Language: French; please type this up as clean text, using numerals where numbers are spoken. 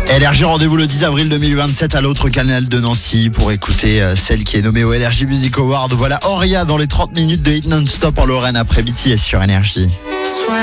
LRJ, rendez-vous le 10 avril 2027 à l'autre canal de Nancy pour écouter celle qui est nommée au LRJ Music Award. Voilà Auria dans les 30 minutes de hit non-stop en Lorraine après BTS sur LRJ.